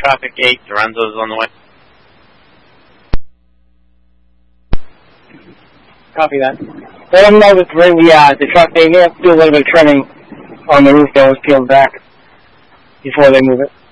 traffic 8. Lorenzo's on the way. Copy that. Let them know that the truck, they have to do a little bit of trimming on the roof that was peeled back before they move it.